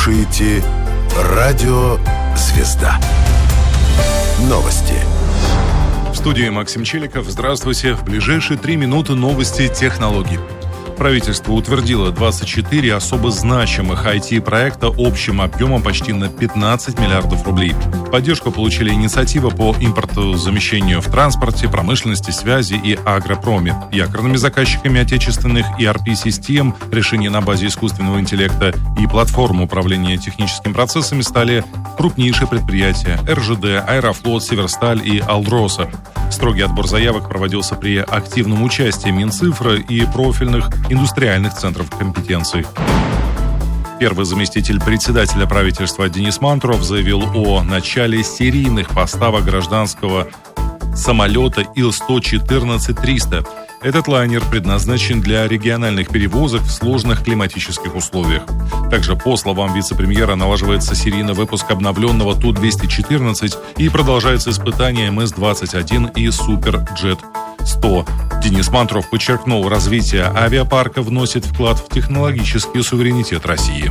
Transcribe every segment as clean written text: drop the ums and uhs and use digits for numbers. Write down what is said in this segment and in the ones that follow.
слушаете Радио «Звезда». Новости. В студии Максим Челиков. Здравствуйте. В ближайшие 3 минуты новости технологий. Правительство утвердило 24 особо значимых IT-проекта общим объемом почти на 15 миллиардов рублей. Поддержку получили инициативы по импортозамещению в транспорте, промышленности, связи и агропроме. Якорными заказчиками отечественных ERP-систем, решений на базе искусственного интеллекта и платформ управления техническими процессами стали крупнейшие предприятия РЖД, Аэрофлот, Северсталь и Алроса. Строгий отбор заявок проводился при активном участии Минцифры и профильных индустриальных центров компетенций. Первый заместитель председателя правительства Денис Мантуров заявил о начале серийных поставок гражданского самолета Ил-114-300. Этот лайнер предназначен для региональных перевозок в сложных климатических условиях. Также, по словам вице-премьера, налаживается серийный выпуск обновленного Ту-214 и продолжается испытание МС-21 и Суперджет-100. Денис Мантуров подчеркнул, развитие авиапарка вносит вклад в технологический суверенитет России.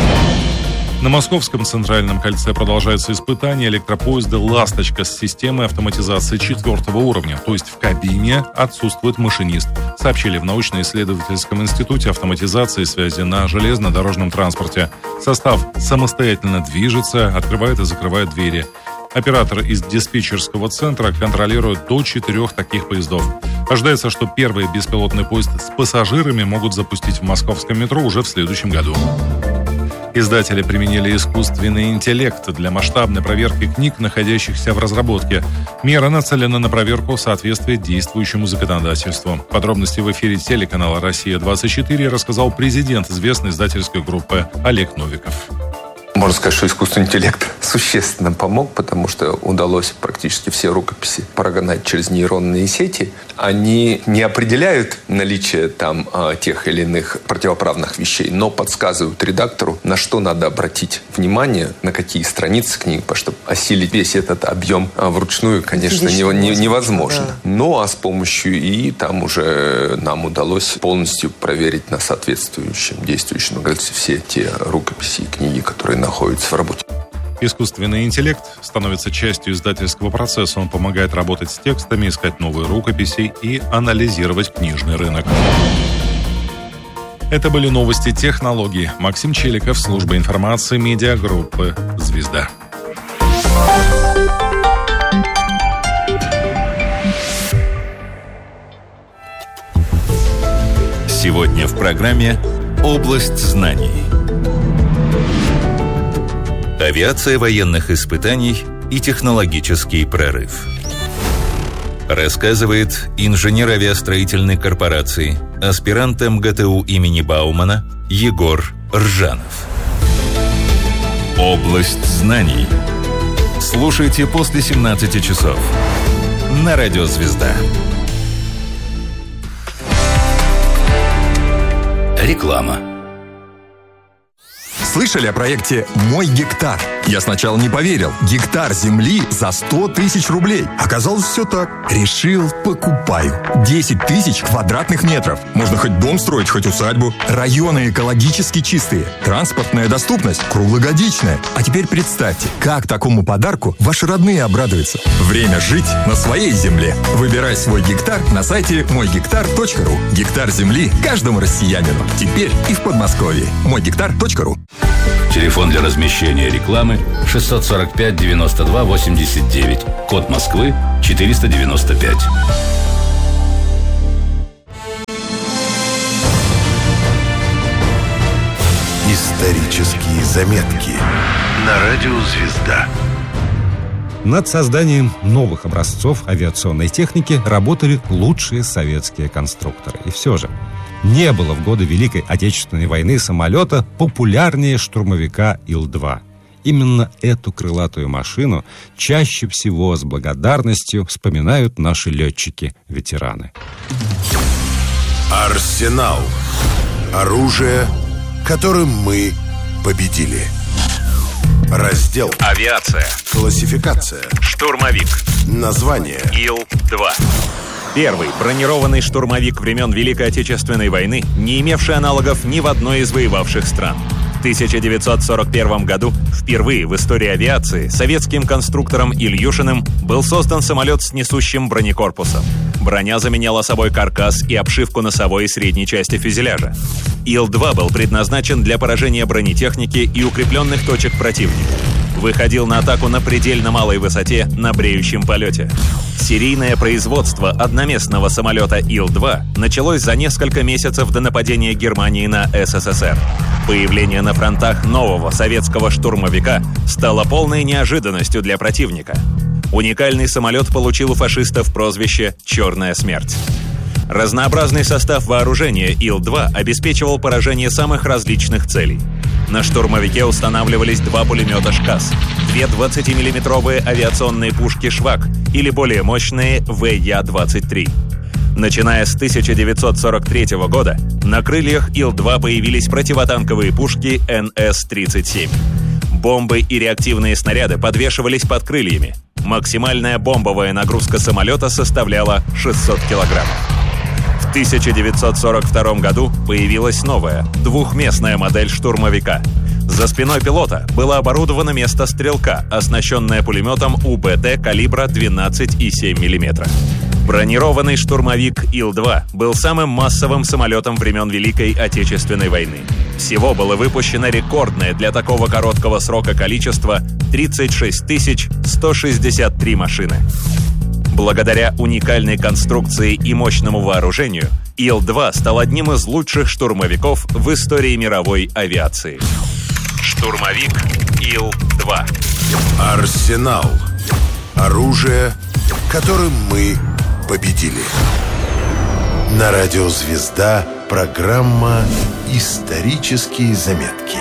На Московском центральном кольце продолжается испытание электропоезда «Ласточка» с системой автоматизации 4-го уровня, то есть в кабине отсутствует машинист, сообщили в научно-исследовательском институте автоматизации и связи на железнодорожном транспорте. Состав самостоятельно движется, открывает и закрывает двери. Оператор из диспетчерского центра контролирует до 4 таких поездов. Ожидается, что первый беспилотный поезд с пассажирами могут запустить в московском метро уже в следующем году. Издатели применили искусственный интеллект для масштабной проверки книг, находящихся в разработке. Мера нацелена на проверку соответствия действующему законодательству. Подробности в эфире телеканала «Россия-24» рассказал президент известной издательской группы Олег Новиков. Можно сказать, что искусственный интеллект существенно помог, потому что удалось практически все рукописи прогнать через нейронные сети. Они не определяют наличие там тех или иных противоправных вещей, но подсказывают редактору, на что надо обратить внимание, на какие страницы книг, потому что осилить весь этот объем вручную, конечно, невозможно. Да. Ну, а с помощью ИИ там уже нам удалось полностью проверить на соответствующем действующем все те рукописи и книги, которые находятся в работе. Искусственный интеллект становится частью издательского процесса. Он помогает работать с текстами, искать новые рукописи и анализировать книжный рынок. Это были новости технологий. Максим Челиков, служба информации медиагруппы «Звезда». Сегодня в программе «Область знаний». Авиация военных испытаний и технологический прорыв. Рассказывает инженер авиастроительной корпорации, аспирант МГТУ имени Баумана Егор Ржанов. Область знаний. Слушайте после 17 часов на Радио «Звезда». Реклама. Слышали о проекте «Мой гектар»? Я сначала не поверил. Гектар земли за 100 тысяч рублей. Оказалось, все так. Решил, покупаю. 10 тысяч квадратных метров. Можно хоть дом строить, хоть усадьбу. Районы экологически чистые. Транспортная доступность круглогодичная. А теперь представьте, как такому подарку ваши родные обрадуются. Время жить на своей земле. Выбирай свой гектар на сайте мойгектар.ру. Гектар земли каждому россиянину. Теперь и в Подмосковье. мойгектар.ру. Телефон для размещения рекламы 645 92 89. Код Москвы 495. Исторические заметки на Радио «Звезда». Над созданием новых образцов авиационной техники работали лучшие советские конструкторы. И все же не было в годы Великой Отечественной войны самолета популярнее штурмовика Ил-2. Именно эту крылатую машину чаще всего с благодарностью вспоминают наши летчики-ветераны. Арсенал. Оружие, которым мы победили. Раздел «Авиация». Классификация. Штурмовик. Название. Ил-2. Первый бронированный штурмовик времен Великой Отечественной войны, не имевший аналогов ни в одной из воевавших стран. В 1941 году впервые в истории авиации советским конструктором Ильюшиным был создан самолет с несущим бронекорпусом. Броня заменяла собой каркас и обшивку носовой и средней части фюзеляжа. Ил-2 был предназначен для поражения бронетехники и укрепленных точек противника. Выходил на атаку на предельно малой высоте на бреющем полете. Серийное производство одноместного самолета Ил-2 началось за несколько месяцев до нападения Германии на СССР. Появление на фронтах нового советского штурмовика стало полной неожиданностью для противника. Уникальный самолет получил у фашистов прозвище «Черная смерть». Разнообразный состав вооружения Ил-2 обеспечивал поражение самых различных целей. На штурмовике устанавливались 2 пулемета «ШКАС», 2 20-миллиметровые авиационные пушки «Швак» или более мощные ВЯ-23. Начиная с 1943 года на крыльях Ил-2 появились противотанковые пушки НС-37. Бомбы и реактивные снаряды подвешивались под крыльями. Максимальная бомбовая нагрузка самолета составляла 600 килограммов. В 1942 году появилась новая, двухместная модель штурмовика. За спиной пилота было оборудовано место стрелка, оснащенное пулеметом УБТ калибра 12,7 мм. Бронированный штурмовик Ил-2 был самым массовым самолетом времен Великой Отечественной войны. Всего было выпущено рекордное для такого короткого срока количество 36 163 машины. Благодаря уникальной конструкции и мощному вооружению, Ил-2 стал одним из лучших штурмовиков в истории мировой авиации. Штурмовик Ил-2. Арсенал. Оружие, которым мы победили. На радио «Звезда» программа «Исторические заметки».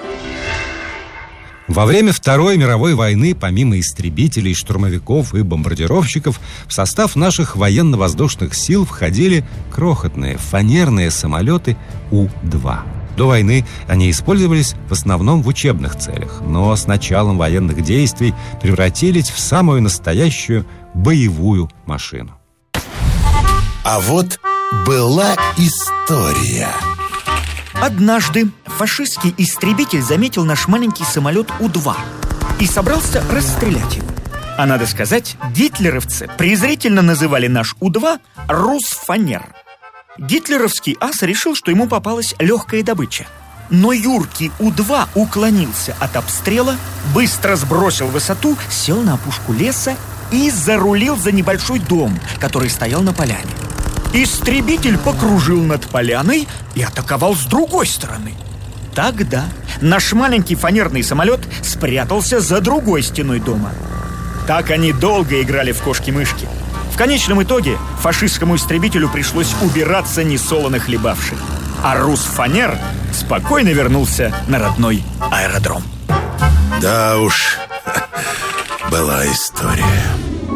Во время Второй мировой войны, помимо истребителей, штурмовиков и бомбардировщиков, в состав наших военно-воздушных сил входили крохотные фанерные самолеты У-2. До войны они использовались в основном в учебных целях, но с началом военных действий превратились в самую настоящую боевую машину. А вот была история. Однажды фашистский истребитель заметил наш маленький самолет У-2 и собрался расстрелять его. А надо сказать, гитлеровцы презрительно называли наш У-2 «Русфанер». Гитлеровский ас решил, что ему попалась легкая добыча. Но юркий У-2 уклонился от обстрела, быстро сбросил высоту, сел на опушку леса и зарулил за небольшой дом, который стоял на поляне. Истребитель покружил над поляной и атаковал с другой стороны. Тогда наш маленький фанерный самолет спрятался за другой стеной дома. Так они долго играли в кошки-мышки. В конечном итоге фашистскому истребителю пришлось убираться несолоно хлебавши. А Русфанер спокойно вернулся на родной аэродром. Да уж, была история.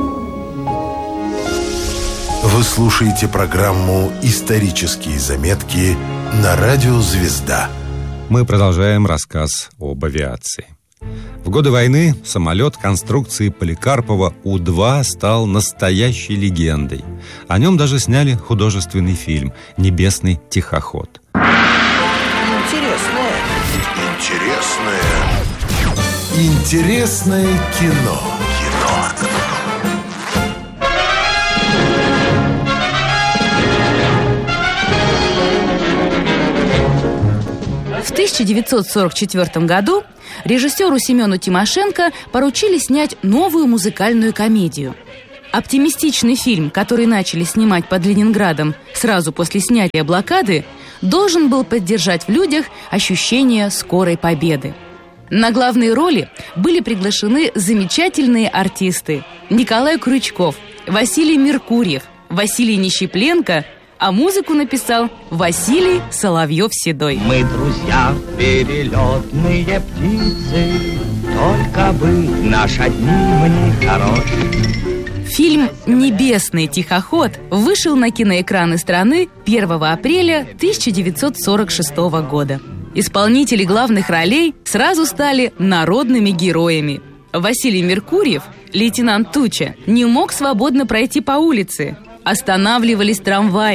Вы слушаете программу «Исторические заметки» на радио «Звезда». Мы продолжаем рассказ об авиации. В годы войны самолет конструкции Поликарпова У-2 стал настоящей легендой. О нем даже сняли художественный фильм «Небесный тихоход». Интересное кино. В 1944 году режиссеру Семену Тимошенко поручили снять новую музыкальную комедию. Оптимистичный фильм, который начали снимать под Ленинградом сразу после снятия блокады, должен был поддержать в людях ощущение скорой победы. На главные роли были приглашены замечательные артисты: Николай Крючков, Василий Меркурьев, Василий Нищепленко, а музыку написал Василий Соловьев-Седой. Мы друзья, перелетные птицы, только бы наш одним не хорош. Фильм «Небесный тихоход» вышел на киноэкраны страны 1 апреля 1946 года. Исполнители главных ролей сразу стали народными героями. Василий Меркурьев, лейтенант Туча, не мог свободно пройти по улице. Останавливались трамваи.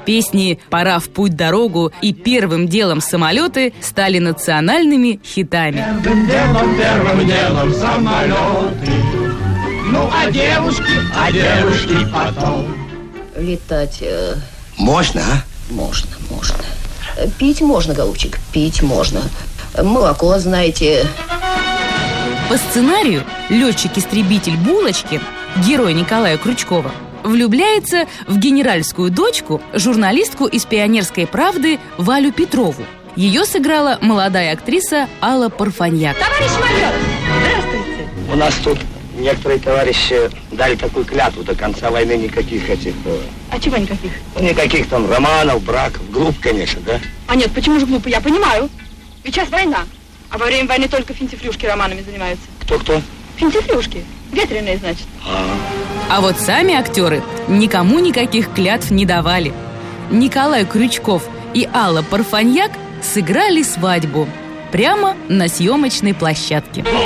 Песни «Пора в путь-дорогу» и «Первым делом самолеты» стали национальными хитами. Первым делом самолеты. Ну, а девушки потом. Летать... Можно, а? Можно. Пить можно, голубчик, пить можно. Молоко, знаете... По сценарию летчик-истребитель Булочкин, герой Николая Крючкова, влюбляется в генеральскую дочку, журналистку из «Пионерской правды» Валю Петрову. Ее сыграла молодая актриса Алла Парфаньяк. Товарищ майор, здравствуйте. У нас тут некоторые товарищи дали такую клятву: до конца войны никаких этих... А чего никаких? Никаких там романов, браков. Глуп, конечно, да? А нет, почему же глупо? Я понимаю. Ведь сейчас война. А во время войны только финтифлюшки романами занимаются. Кто-кто? Финтифлюшки. Ветреные, значит. А вот сами актеры никому никаких клятв не давали. Николай Крючков и Алла Парфаньяк сыграли свадьбу прямо на съемочной площадке.